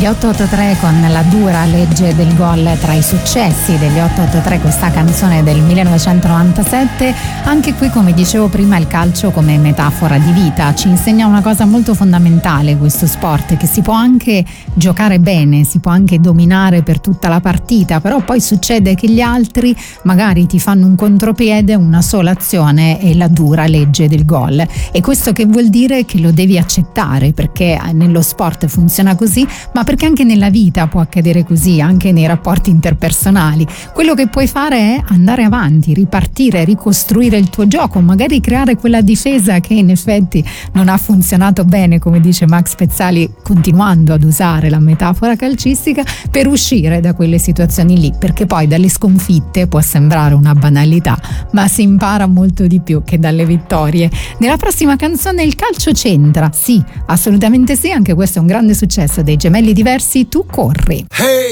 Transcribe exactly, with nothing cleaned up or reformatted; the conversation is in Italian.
Gli otto otto tre con la dura legge del gol tra i successi degli otto otto tre, questa canzone del millenovecentonovantasette. Anche qui, come dicevo prima, il calcio come metafora di vita ci insegna una cosa molto fondamentale, questo sport, che si può anche giocare bene, si può anche dominare per tutta la partita, però poi succede che gli altri magari ti fanno un contropiede, una sola azione e la dura legge del gol. E questo che vuol dire che lo devi accettare, perché nello sport funziona così, ma perché anche nella vita può accadere così, anche nei rapporti interpersonali. Quello che puoi fare è andare avanti, ripartire, ricostruire il tuo gioco, magari creare quella difesa che in effetti non ha funzionato bene, come dice Max Pezzali, continuando ad usare la metafora calcistica, per uscire da quelle situazioni lì, perché poi dalle sconfitte può sembrare una banalità, ma si impara molto di più che dalle vittorie. Nella prossima canzone il calcio c'entra, sì, assolutamente sì, anche questo è un grande successo dei Gemelli Diversi, Tu corri. Hey,